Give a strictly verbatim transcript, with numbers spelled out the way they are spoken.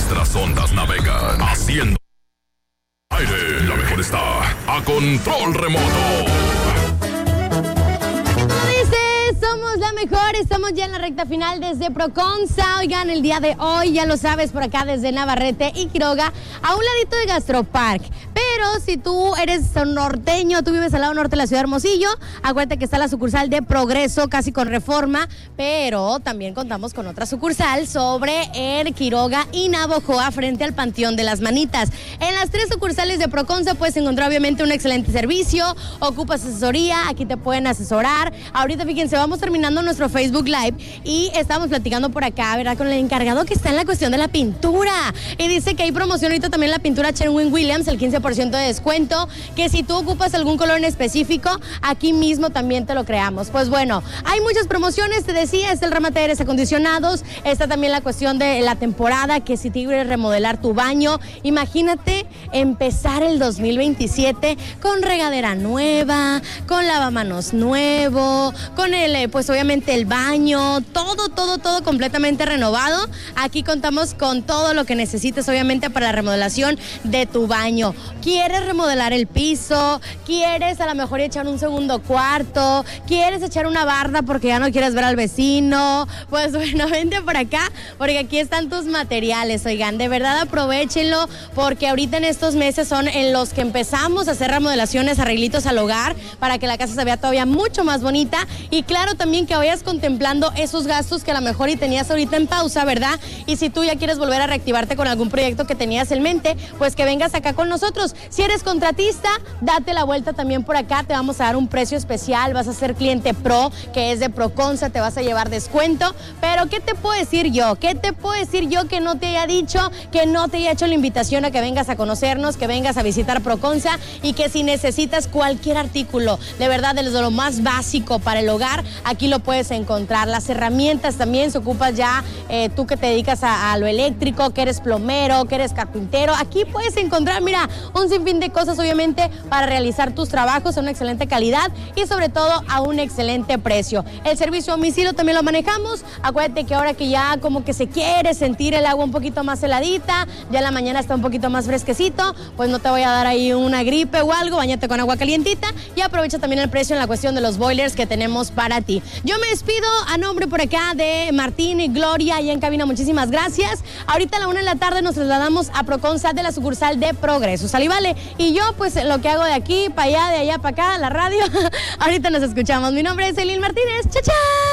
Nuestras ondas navegan haciendo aire. La mejor está a control remoto. Somos la mejor, estamos ya en la recta final desde Proconza. Oigan, el día de hoy, ya lo sabes, por acá desde Navarrete y Quiroga, a un ladito de Gastropark. Pero si tú eres norteño, tú vives al lado norte de la ciudad de Hermosillo, acuérdate que está la sucursal de Progreso, casi con Reforma, pero también contamos con otra sucursal sobre el Quiroga y Navojoa, frente al Panteón de las Manitas. En las tres sucursales de Proconza puedes encontrar obviamente un excelente servicio, ocupas asesoría, aquí te pueden asesorar. Ahorita fíjense, vamos terminando nuestro Facebook Live y estamos platicando por acá, ¿verdad? Con el encargado que está en la cuestión de la pintura. Y dice que hay promoción ahorita también la pintura Sherwin Williams, el quince por ciento de descuento, que si tú ocupas algún color en específico, aquí mismo también te lo creamos. Pues bueno, hay muchas promociones, te decía, es el remate de aires acondicionados, está también la cuestión de la temporada, que si te quieres remodelar tu baño, imagínate empezar el dos mil veintisiete con regadera nueva, con lavamanos nuevo, con el, pues obviamente el baño, todo, todo, todo completamente renovado. Aquí contamos con todo lo que necesites, obviamente, para la remodelación de tu baño. ¿Quieres remodelar el piso? ¿Quieres a lo mejor echar un segundo cuarto? ¿Quieres echar una barda porque ya no quieres ver al vecino? Pues bueno, vente por acá, porque aquí están tus materiales, oigan, de verdad aprovechenlo, porque ahorita en estos meses son en los que empezamos a hacer remodelaciones, arreglitos al hogar, para que la casa se vea todavía mucho más bonita. Y claro, también que vayas contemplando esos gastos que a lo mejor y tenías ahorita en pausa, ¿verdad? Y si tú ya quieres volver a reactivarte con algún proyecto que tenías en mente, pues que vengas acá con nosotros. Si eres contratista, date la vuelta también por acá, te vamos a dar un precio especial, vas a ser cliente pro, que es de Proconza, te vas a llevar descuento. Pero ¿qué te puedo decir yo? ¿Qué te puedo decir yo que no te haya dicho, que no te haya hecho la invitación a que vengas a conocernos, que vengas a visitar Proconza, y que si necesitas cualquier artículo, de verdad, de lo más básico para el hogar, aquí lo puedes encontrar. Las herramientas también, se ocupas ya, eh, tú que te dedicas a, a lo eléctrico, que eres plomero, que eres carpintero, aquí puedes encontrar, mira, un sinfín de cosas, obviamente, para realizar tus trabajos a una excelente calidad y sobre todo a un excelente precio. El servicio a domicilio también lo manejamos. Acuérdate que ahora que ya como que se quiere sentir el agua un poquito más heladita, ya en la mañana está un poquito más fresquecito, pues no te voy a dar ahí una gripe o algo, bañate con agua calientita y aprovecha también el precio en la cuestión de los boilers que tenemos para ti. Yo me despido a nombre por acá de Martín y Gloria, allá en cabina, muchísimas gracias. Ahorita a la una de la tarde nos trasladamos a Proconza de la sucursal de Progreso, ¿sale? Vale. Y yo, pues, lo que hago de aquí para allá, de allá para acá, la radio, ahorita nos escuchamos. Mi nombre es Elin Martínez. ¡Chao, chao!